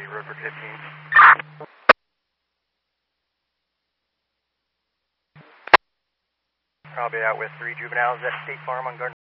Roadford 15. I'll be out with 3 juveniles at State Farm on Garden.